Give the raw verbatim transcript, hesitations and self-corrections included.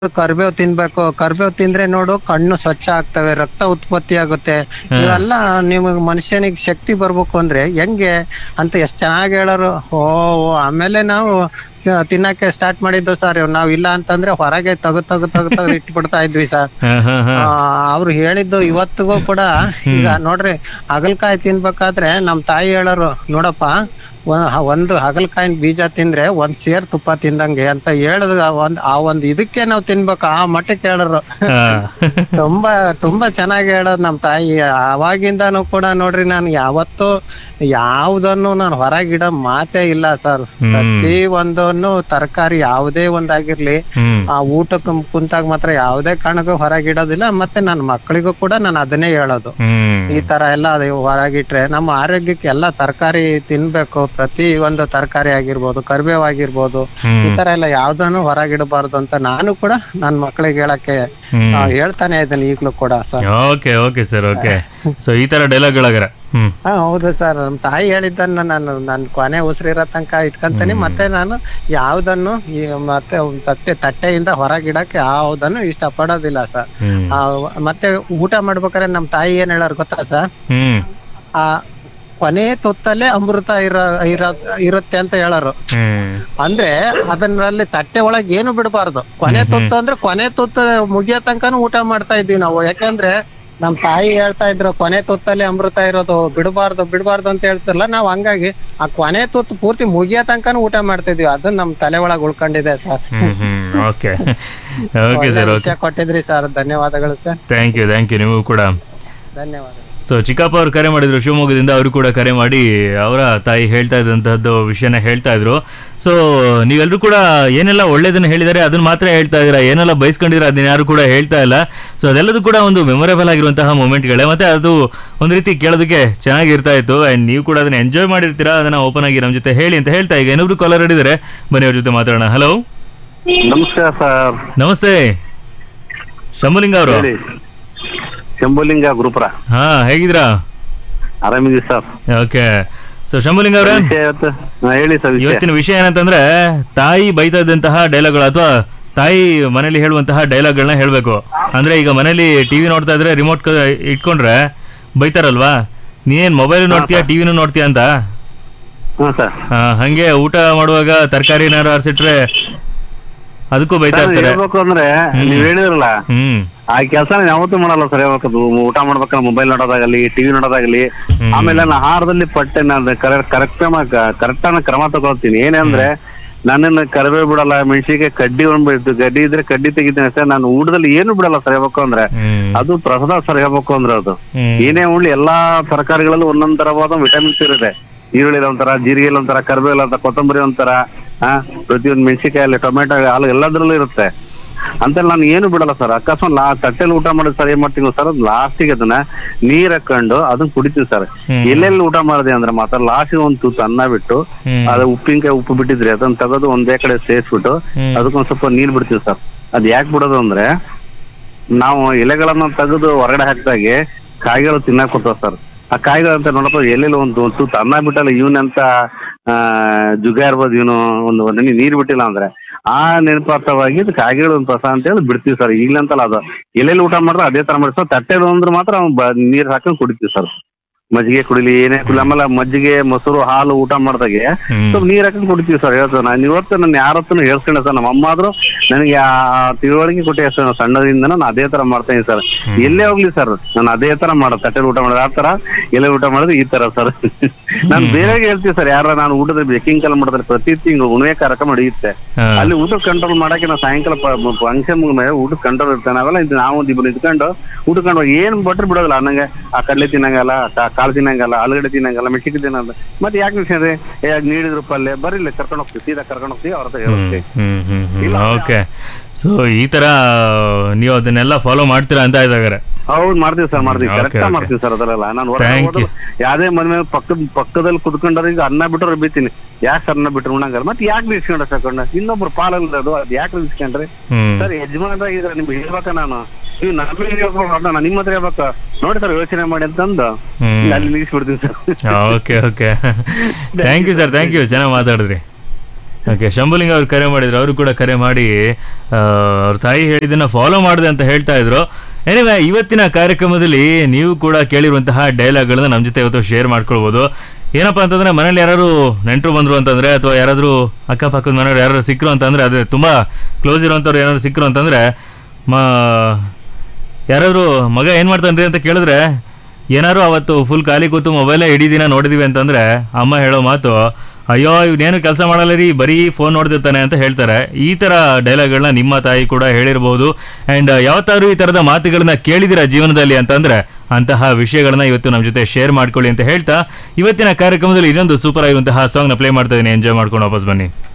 ಕರಿಬೇವು ತಿನ್ಬೇಕು, ಕರಿಬೇವು ತಿಂದ್ರೆ ನೋಡು ಕಣ್ಣು ಸ್ವಚ್ಛ ಆಗ್ತವೆ, ರಕ್ತ ಉತ್ಪತ್ತಿ ಆಗುತ್ತೆ. ಹಾ. ಇವೆಲ್ಲ ನಿಮಗ್ ಮನುಷ್ಯನಿಗೆ ಶಕ್ತಿ ಬರ್ಬೇಕು ಅಂದ್ರೆ ಹೆಂಗೆ ಅಂತ ಎಷ್ಟ್ ಚೆನ್ನಾಗಿ ಹೇಳೋರು. ಓ ಓ, ಆಮೇಲೆ ನಾವು ತ- ತಿನ್ನಕ್ಕೆ ಸ್ಟಾರ್ಟ್ ಮಾಡಿದ್ದು ಸರ್. ನಾವ್ ಇಲ್ಲ ಅಂತಂದ್ರೆ ಹೊರಗೆ ತಗದ್ ತಗದ್ ತಗದ್ ತಗದ್ ಇಟ್ಬಿಡ್ತಾ ಇದ್ವಿ ಸರ್. ಹಾ ಹಾ ಹಾ ಆ ಅವ್ರು ಹೇಳಿದ್ದು ಇವತ್ತಿಗೂ ಕೂಡ. ಈಗ ಹ್ಮ್ ನೋಡ್ರಿ, ಹಾಗಲ್ಕಾಯಿ ತಿನ್ಬೇಕಾದ್ರೆ ನಮ್ ತಾಯಿ ಹೇಳೋರು, ನೋಡಪ್ಪ ಒ- ಒಂದು ಹಾಗಲ್ಕಾಯಿನ ಬೀಜ ತಿಂದ್ರೆ ಒಂದ್ ಸೇರ್ ತುಪ್ಪ ತಿಂದಂಗೆ ಅಂತ ಹೇಳದ್. ಒಂದ್ ಆ ಒಂದ್ ಇದಕ್ಕೆ ನಾವ್ ತಿನ್ಬೇಕು, ಆ ಮಟ್ಟಕ್ಕೆ ಹೇಳೋರು. ಹಾ ತುಂಬಾ ತುಂಬಾ ಚೆನ್ನಾಗಿ ಹೇಳೋದ್ ನಮ್ ತಾಯಿ. ಅವಾಗಿಂದಾನು ಕೂಡ ನೋಡ್ರಿ, ನಾನು ಯಾವತ್ತೂ ಯಾವ್ದನ್ನು ನಾನು ಹೊರಗಿಡ ಮಾತೇ ಇಲ್ಲ ಸರ್. ಹ್ಮ್ ಪ್ರತಿ ಒಂದನ್ನು ತರಕಾರಿ ಯಾವುದೇ ಒಂದಾಗಿರ್ಲಿ, ಹ್ಮ್ ಆ ಊಟಕ್ಕೆ ಕುಂತಾಗ ಮಾತ್ರ ಯಾವುದೇ ಕಾರಣಕ್ಕೂ ಹೊರಗಿಡೋದಿಲ್ಲ. ಮತ್ತೆ ನನ್ನ ಮಕ್ಕಳಿಗೂ ಕೂಡ ನಾನು ಅದನ್ನೇ ಹೇಳೋದು. ಹ್ಮ್ ಈ ತರ ಎಲ್ಲ ಅದು ಹೊರಗಿಟ್ರೆ ನಮ್ಮ ಆರೋಗ್ಯಕ್ಕೆ ಎಲ್ಲ ತರಕಾರಿ ತಿನ್ಬೇಕು. ಪ್ರತಿ ಒಂದು ತರಕಾರಿ ಆಗಿರ್ಬೋದು, ಕರಿಬೇವು ಆಗಿರ್ಬೋದು, ಈ ಹ್ಮ್ ತರ ಎಲ್ಲ ಯಾವ್ದನ್ನು ಹೊರಗಿಡಬಾರ್ದು ಅಂತ ನಾನು ಕೂಡ ನನ್ನ ಮಕ್ಕಳಿಗೆ ಹೇಳಕ್ಕೆ ಹ್ಮ್ ಆ, ಹೇಳ್ತಾನೆ ಇದ್ದೀನಿ ಈಗ್ಲೂ ಕೂಡ sir. Okay okay sir okay. So ಈ ತರ ಡೈಲಾಗ್ಗಳಾಗರ ಹ್ಮ್ ಹಾ ಹೌದು ಸರ್, ನಮ್ ತಾಯಿ ಹೇಳಿದ್ದನ್ನ ನಾನು ನನ್ ಕೊನೆ ಉಸಿರಿರೋ ತನಕ ಇಟ್ಕೊಂತೀನಿ. ಹ್ಮ್ ಮತ್ತೆ ನಾನು ಯಾವ್ದನ್ನು ಈ ಮತ್ತೆ ಒಂದ್ ತಟ್ಟೆ ತಟ್ಟೆಯಿಂದ ಹೊರಗಿಡಕ್ಕೆ ಯಾವ್ದನ್ನು ಇಷ್ಟ ಪಡೋದಿಲ್ಲ ಸರ್. ಹ್ಮ್ ಆ ಮತ್ತೆ ಊಟ ಮಾಡ್ಬೇಕಾದ್ರೆ ನಮ್ ತಾಯಿ ಏನ್ ಹೇಳೋರು ಗೊತ್ತಾ ಸರ್? ಹ್ಮ್ ಆ ಕೊನೆ ತುತ್ತಲ್ಲೇ ಅಮೃತ ಇರೋ ಇರೋ ಇರುತ್ತೆ ಅಂತ ಹೇಳೋರು. ಹ್ಮ್ ಅಂದ್ರೆ ಅದನ್ನಲ್ಲಿ ತಟ್ಟೆ ಒಳಗೆ ಏನು ಬಿಡಬಾರ್ದು. ಕೊನೆ ಹ್ಮ್ ಹ್ಮ್ ತುತ್ತು ಅಂದ್ರೆ ಕೊನೆ ತುತ್ತು ಮುಗಿಯೋ ತನಕನೂ ಊಟ ಮಾಡ್ತಾ ಇದ್ವಿ ನಾವು. ಯಾಕಂದ್ರೆ ನಮ್ ತಾಯಿ ಹೇಳ್ತಾ ಇದ್ರು, ಕೊನೆ ತುತ್ತಲ್ಲಿ ಅಮೃತ ಇರೋದು, ಬಿಡಬಾರ್ದು ಬಿಡಬಾರ್ದು ಅಂತ ಹೇಳ್ತಿರಲ್ಲ. ನಾವ್ ಹಂಗಾಗಿ ಆ ಕೊನೆ ತುತ್ತು ಪೂರ್ತಿ ಮುಗಿಯೋ ತನಕನೂ ಊಟ ಮಾಡ್ತಾ ಇದ್ವಿ. ಅದು ನಮ್ ತಲೆ ಒಳಗ್ ಉಳ್ಕೊಂಡಿದೆ ಸರ್. ಹ್ಮ್ ಹ್ಮ್ ಓಕೆ ಓಕೆ ಒಳ್ಳೆ ಸರ್ ಓಕೆ. ವಿಷಯ ಕೊಟ್ಟಿದ್ರಿ ಸರ್, ಧನ್ಯವಾದಗಳು sir. Thank you thank you ನಿಮಗೂ ಕೂಡ. ಧನ್ಯವಾದ. ಸೊ ಚಿಕ್ಕಪ್ಪ ಅವ್ರು ಕರೆ ಮಾಡಿದ್ರು ಶಿವಮೊಗ್ಗದಿಂದ, ಅವರು ಕೂಡ ಕರೆ ಮಾಡಿ ಅವರ ತಾಯಿ ಹೇಳ್ತಾ ಇದ್ದಂತಹದ್ದು ವಿಷಯನ ಹೇಳ್ತಾ ಇದ್ರು. ಸೊ ನೀವೆಲ್ಲರೂ ಕೂಡ ಏನೆಲ್ಲ ಒಳ್ಳೇದನ್ನ ಹೇಳಿದ್ದಾರೆ ಅದನ್ನ ಮಾತ್ರ ಹೇಳ್ತಾ ಇದ್ದೀರಾ, ಏನೆಲ್ಲ ಬಯಸ್ಕೊಂಡಿದ್ರೆ ಅದನ್ನ ಯಾರು ಕೂಡ ಹೇಳ್ತಾ ಇಲ್ಲ. ಸೊ ಅದೆಲ್ಲದೂ ಕೂಡ ಒಂದು ಮೆಮೊರೇಬಲ್ ಆಗಿರುವಂತಹ ಮೂಮೆಂಟ್ಗಳೇ, ಮತ್ತೆ ಅದು ಒಂದು ರೀತಿ ಕೇಳೋದಕ್ಕೆ ಚೆನ್ನಾಗಿರ್ತಾ ಇತ್ತು. ಆ್ಯಂಡ್ ನೀವು ಕೂಡ ಅದನ್ನ ಎಂಜಾಯ್ ಮಾಡಿರ್ತೀರಾ. ಅದನ್ನ ಓಪನ್ ಆಗಿ ನಮ್ಮ ಜೊತೆ ಹೇಳಿ ಅಂತ ಹೇಳ್ತಾ, ಈಗ ಇನ್ನೊಬ್ರು ಕಾಲರ್ ಹಿಡಿದರೆ ಬನ್ನಿ ಅವ್ರ ಜೊತೆ ಮಾತಾಡೋಣ. ಹಲೋ ನಮಸ್ಕಾರ ಸರ್. ನಮಸ್ತೆ ಶಂಭುಲಿಂಗ ಅವರು. ಹೇಳಿ. ಶಂಭುಲಿಂಗ ಗುರುಪುರ. ಹಾ ಹೇಗಿದ್ದೀರಾ? ಆರಾಮಿದ್ದೀವಿ ಸರ್. ಓಕೆ. ಸೊ ಶಂಭುಲಿಂಗ ಅವರೇ, ವಿಷಯ ಇವತ್ತು ಹಾ, ಹೇಳಿ ಸರ್. ವಿಷಯ ಇವತ್ತಿನ ವಿಷಯ ಏನಂತಂದ್ರೆ ತಾಯಿ ಬೈತಾ ಇದ್ದಂತಹ ಡೈಲಾಗ್ಗಳು ಅಥವಾ ತಾಯಿ ಮನೇಲಿ ಹೇಳುವಂತಹ ಡೈಲಾಗ್ಗಳನ್ನ ಹೇಳ್ಬೇಕು. ಅಂದ್ರೆ ಈಗ ಮನೇಲಿ ಟಿವಿ ನೋಡ್ತಾ ಇದ್ರೆ ರಿಮೋಟ್ ಇಟ್ಕೊಂಡ್ರೆ ಬೈತಾರಲ್ವಾ, ನೀನ್ ಮೊಬೈಲ್ ನೋಡ್ತೀಯಾ ಟಿವಿನೂ ನೋಡ್ತೀಯಾ ಅಂತ. ಹಾ ಸರ್. ಆ, ಹಂಗೆ ಊಟ ಮಾಡುವಾಗ ತರಕಾರಿ ಏನಾರು ಆರಿಸಿಟ್ರೆ ಅದಕ್ಕೂ ಬೈತಾ ಸರ್, ಇರ್ತಾರೆ. ಹೇಳ್ಬೇಕು ಅಂದ್ರೆ ಹ್ಮ್. ನೀವ್ ಹೇಳಿದ್ರಲ್ಲ, ಹ್ಮ್ ಆ ಕೆಲಸ ಯಾವತ್ತೂ ಮಾಡಲ್ಲ ಸರ್. ಹೇಳ್ಬೇಕದು ಊಟ ಮಾಡ್ಬೇಕಾದ್ರೆ ಮೊಬೈಲ್ ನೋಡೋದಾಗಲಿ, ಟಿವಿ ನೋಡೋದಾಗಲಿ, ಹ್ಮ್. ಆಮೇಲೆ ನಾನು ಆಹಾರದಲ್ಲಿ ಪಟ್ಟೆ ನಾನು ಕರೆಕ್ಟ್ ಕರೆಕ್ಟ್ ಆನ ಕ್ರಮ ತಗೊಳ್ತೀನಿ. ಏನಂದ್ರೆ ನನ್ನನ್ನು ಕರಿಬೇವು ಬಿಡಲ್ಲ, ಮೆಣಸಿಗೆ ಕಡ್ಡಿ ಒಂದ್ಬಿಡ್ತು, ಗಡ್ಡಿ ಇದ್ರೆ ಕಡ್ಡಿ ತೆಗಿತೀನಿ ಸರ್. ನಾನು ಊಟದಲ್ಲಿ ಏನು ಬಿಡಲ್ಲ ಸರ್. ಹೇಳ್ಬೇಕು ಅಂದ್ರೆ ಹ್ಮ್ ಅದು ಪ್ರಸಾದ ಸರ್. ಹೇಳ್ಬೇಕು ಅಂದ್ರೆ ಅದು ಹ್ಮ್. ಏನೇ ಉಳ್ಳಿ ಎಲ್ಲಾ ತರಕಾರಿಗಳಲ್ಲೂ ಒಂದೊಂದ್ ತರವಾದ ವಿಟಮಿನ್ಸ್ ಇರುತ್ತೆ. ಈರುಳ್ಳಿ ಒಂಥರ, ಜೀರಿಗೆ ಒಂಥರ, ಕರಿಬೇವು ಒಂಥರ, ಕೊತ್ತಂಬರಿ ಒಂಥರ, ಆ ಪ್ರತಿಯೊಂದು ಮೆಣಸಿಕಾಯಲ್ಲಿ, ಟೊಮೆಟೊ ಹಾಲು ಎಲ್ಲದ್ರಲ್ಲೂ ಇರುತ್ತೆ ಅಂತ. ನಾನು ಏನು ಬಿಡಲ್ಲ ಸರ್. ಅಕಸ್ಮಾತ್ ಲಾ ತಟ್ಟೆಲಿ ಊಟ ಮಾಡಿದ್ ಸರ್, ಏನ್ ಮಾಡ್ತೀನಿ ಸರ್, ಲಾಸ್ಟಿಗೆ ಅದನ್ನ ನೀರ್ ಹಾಕೊಂಡು ಅದನ್ನ ಕುಡಿತೀವಿ ಸರ್. ಹ್ಮ್. ಎಲ್ಲೆಲ್ಲಿ ಊಟ ಮಾಡಿದೆ ಅಂದ್ರೆ ಮಾತ್ರ ಲಾಸ್ಟಿಗೆ ಒಂದ್ ತುತ್ತು ಅನ್ನ ಬಿಟ್ಟು, ಹ್ಮ್. ಅದು ಉಪ್ಪಿನಕಾಯಿ ಉಪ್ಪು ಬಿಟ್ಟಿದ್ರಿ ಅದನ್ನ ತೆಗೆದು ಒಂದೇ ಕಡೆ ಸೇರಿಸ್ಬಿಟ್ಟು ಹ್ಮ್. ಅದಕ್ಕೊಂದ್ ಸ್ವಲ್ಪ ನೀರ್ ಬಿಡ್ತೀವಿ ಸರ್. ಅದ್ ಯಾಕೆ ಬಿಡೋದು ಅಂದ್ರೆ ನಾವು ಎಲೆಗಳನ್ನ ತೆಗೆದು ಹೊರಗಡೆ ಹಾಕಿದಾಗೆ ಕಾಯಿಗಳು ತಿನ್ನಕ್ ಕೊಡ್ತಾವ ಸರ್. ಆ ಕಾಯಿಗಳಂತ ನೋಡಪ್ಪ ಎಲ್ಲೆಲ್ಲಿ ಒಂದು ಒಂದು ತುತ್ತು ಅನ್ನ ಬಿಟ್ಟಲ್ಲ ಇವನಂತ ಆ ಜುಗ ಇರ್ಬೋದು, ಇವನು ಒಂದು ನೆನೆ ನೀರ್ ಬಿಟ್ಟಿಲ್ಲ ಅಂದ್ರೆ ಆ ನೆನಪಾರ್ಥವಾಗಿ ಇದು ಕಾಯಿಗಳು ಒಂದು ಪ್ರಸ ಅಂತ ಹೇಳಿ ಬಿಡ್ತೀವಿ ಸರ್. ಈಗ್ಲಂತಲ್ಲ, ಅದು ಎಲ್ಲೆಲ್ಲಿ ಊಟ ಮಾಡಿದ್ರೆ ಅದೇ ತರ ಮಾಡಿ ಸರ್. ತಟ್ಟೆದು ಅಂದ್ರೆ ಮಾತ್ರ ಅವ್ನು ಬ ನೀರ್ ಹಾಕೊಂಡು ಕುಡಿತೀವಿ ಸರ್. ಮಜ್ಜಿಗೆ ಕುಡಿಲಿ, ಏನೇ ಕುಡಿಲಿ, ಆಮೇಲೆ ಮಜ್ಜಿಗೆ, ಮೊಸರು, ಹಾಲು ಊಟ ಮಾಡಿದಾಗೆ ಹ್ಮ್. ಸ್ವಲ್ಪ ನೀರ್ ಹಾಕೊಂಡು ಕುಡಿತೀವಿ ಸರ್. ಹೇಳ್ತಾರೆ, ನಾನು ಇವತ್ತು ನನ್ನ ಯಾರತ್ತೂ ಹೇಳ್ಕೊಂಡೆ ಸರ್. ನಮ್ಮ ಅಮ್ಮ ಆದ್ರೂ ನನಗೆ ಆ ತಿಳುವಳಿಕೆ ಕೊಟ್ಟೆ ಸರ್. ಸಣ್ಣದಿಂದ ನಾನು ಅದೇ ತರ ಮಾಡ್ತೇನೆ ಸರ್. ಎಲ್ಲೇ ಹೋಗ್ಲಿ ಸರ್, ನಾನು ಅದೇ ತರ ಮಾಡೋದು. ತಟ್ಟೆಲಿ ಊಟ ಮಾಡೋದು ಆ ತರ, ಎಲ್ಲೇ ಊಟ ಮಾಡೋದು ಈ ತರ ಸರ್. ನಾನು ಬೇರೆ ಹೇಳ್ತೀವಿ ಸರ್. ಯಾರ ನಾನು ಊಟದ ಬೇಕಿಂಗ್ ಕಾಲ ಮಾಡಿದ್ರೆ ಪ್ರತಿ ತಿಂಗಳು ಉಣವೆ ಕಾರ್ಯಕ್ರಮ ನಡೆಯುತ್ತೆ. ಹಾ. ಅಲ್ಲಿ ಊಟ ಕಂಟ್ರೋಲ್ ಮಾಡಕ್ಕೆ ನಾವು ಸಾಯಂಕಾಲ ಫಂಕ್ಷನ್ ಮೇಲೆ ಊಟ ಕಂಟ್ರೋಲ್ ಇರ್ತೇನೆ. ನಾವೆಲ್ಲ ಇದು ನಾವು ಒಂದು ಇಬ್ಬರು ನಿಂತ್ಕೊಂಡು ಊಟ ಕಂಡು ಏನ್ ಬಟ್ರು ಬಿಡೋದಿಲ್ಲ. ಅನ್ನಂಗೆ ಆ ಕಡಲೆ ತಿನ್ನಂಗಲ್ಲ, ಕಾಳು ತಿನ್ನಂಗಲ್ಲ, ಆಲೂಗಡ್ಡೆ ತಿನ್ನಂಗಲ್ಲ, ಮೆಣಸಿಗೆ ತಿನ್ನಲ್ಲ. ಮತ್ತೆ ಯಾಕೆ ವಿಷಯ ನೀಡಿದ್ರು ಪಲ್ಯ ಬರಿಲ್ಲ, ಕರ್ಕೊಂಡು ಹೋಗ್ತೀವಿ, ಸೀದಾ ಕರ್ಕೊಂಡು ಹೋಗ್ತೀವಿ ಅವ್ರ ಹತ್ರ ಹೇಳ್ತೀವಿ. ಹ್ಮ್ ಹ್ಮ್ ಹ್ಮ್ ಓಕೆ. ಸೊ ಈ ತರ ನೀವು ಅದನ್ನೆಲ್ಲ ಫಾಲೋ ಮಾಡ್ತೀರಾ ಅಂತ ಇದಾಗಾರೆ? ಹೌದು ಮಾಡ್ತೀವಿ ಸರ್, ಮಾಡ್ತೀವಿ. Okay, correct okay. ಮಾಡ್ತೀವಿ ಸರ್. ಅದರಲ್ಲ ನಾನು Thank you. ಯಾವ್ದೇ ಮನೆ ಪಕ್ಕದ ಪಕ್ಕದಲ್ಲಿ ಕುತ್ಕೊಂಡ್ರೆ ಅನ್ನ ಬಿಟ್ಟರೆ ಬೀತೀನಿ. ಯಾಕೆ ಸರ್ ಅನ್ನ ಬಿಟ್ರು ಉಣ್ಣಂಗಲ್ಲ, ಮತ್ತೆ ಯಾಕೆ ನಿಲ್ಸ್ಕೊಂಡ್ರೆ ಸಾಕೊಂಡ ಇನ್ನೊಬ್ರು ಪಾಲಲ್ಲ ಅದು, ಅದು ಯಾಕೆ ನಿಲ್ಸ್ಕೊಂಡ್ರೆ ಹ್ಮ್ ಸರ್? ಯಜಮಾನರಾಗಿದ್ರೆ ನಿಮ್ಗೆ ಹೇಳ್ಬೇಕ ನಾನು, ನೀವು ನಮಗೆ ನಾನು ನಿಮ್ಮ ಹತ್ರ ಹೇಳ್ಬೇಕ ನೋಡಿ ಸರ್, ಯೋಚನೆ ಮಾಡಿ ಅಂತಂದು ಹ್ಮ್ ಅಲ್ಲಿ ನಿಲ್ಸ್ಬಿಡ್ತೀನಿ sir. Okay okay. Thank you sir, thank you, ಚೆನ್ನಾಗಿ ಮಾತಾಡಿದ್ರಿ. ಓಕೆ, ಶಂಭುಲಿಂಗ ಅವ್ರು ಕರೆ ಮಾಡಿದ್ರು, ಅವರು ಕೂಡ ಕರೆ ಮಾಡಿ ಆ, ಅವ್ರ ತಾಯಿ ಹೇಳಿದ್ದನ್ನ ಫಾಲೋ ಮಾಡಿದೆ ಅಂತ ಹೇಳ್ತಾ ಇದ್ರು. ಎನಿವೆ, ಇವತ್ತಿನ ಕಾರ್ಯಕ್ರಮದಲ್ಲಿ ನೀವು ಕೂಡ ಕೇಳಿರುವಂತಹ ಡೈಲಾಗ್ಗಳನ್ನ ನಮ್ಮ ಜೊತೆ ಇವತ್ತು ಶೇರ್ ಮಾಡ್ಕೊಳ್ಬೋದು. ಏನಪ್ಪ ಅಂತಂದ್ರೆ, ಮನೇಲಿ ಯಾರು ನೆಂಟರು ಬಂದ್ರು ಅಂತಂದ್ರೆ, ಅಥವಾ ಯಾರಾದರೂ ಅಕ್ಕಪಕ್ಕದ ಮನೆಯವ್ರು ಯಾರು ಸಿಕ್ಕರು ಅಂತಂದ್ರೆ, ಅದೇ ತುಂಬಾ ಕ್ಲೋಸ್ ಇರೋಂಥವ್ರು ಏನಾದ್ರು ಸಿಕ್ಕರು ಅಂತಂದ್ರೆ, ಮ ಯಾರಾದರೂ ಮಗ ಏನು ಮಾಡ್ತಾನ್ರಿ ಅಂತ ಕೇಳಿದ್ರೆ, ಏನಾರು ಅವತ್ತು ಫುಲ್ ಖಾಲಿ ಕೂತು ಮೊಬೈಲೇ ಇಡೀ ದಿನ ನೋಡಿದೀವಿ ಅಂತಂದ್ರೆ ಅಮ್ಮ ಹೇಳೋ ಮಾತು, ಅಯ್ಯೋ ಇವನೇನು ಕೆಲಸ ಮಾಡಲ್ಲ ರೀ, ಬರೀ ಫೋನ್ ನೋಡ್ತಿರ್ತಾನೆ ಅಂತ ಹೇಳ್ತಾರೆ. ಈ ಥರ ಡೈಲಾಗ್ಗಳನ್ನ ನಿಮ್ಮ ತಾಯಿ ಕೂಡ ಹೇಳಿರ್ಬೋದು. ಆ್ಯಂಡ್ ಯಾವತ್ತಾದ್ರೂ ಈ ಥರದ ಮಾತುಗಳನ್ನ ಕೇಳಿದಿರ ಜೀವನದಲ್ಲಿ ಅಂತಂದ್ರೆ ಅಂತಹ ವಿಷಯಗಳನ್ನ ಇವತ್ತು ನಮ್ಮ ಜೊತೆ ಶೇರ್ ಮಾಡ್ಕೊಳ್ಳಿ ಅಂತ ಹೇಳ್ತಾ, ಇವತ್ತಿನ ಕಾರ್ಯಕ್ರಮದಲ್ಲಿ ಇನ್ನೊಂದು ಸೂಪರ್ ಆಗಿರುವಂತಹ ಸಾಂಗ್ನ ಪ್ಲೇ ಮಾಡ್ತಾ ಇದ್ದೀನಿ. ಎಂಜಾಯ್ ಮಾಡ್ಕೊಂಡು ವಾಪಸ್ ಬನ್ನಿ.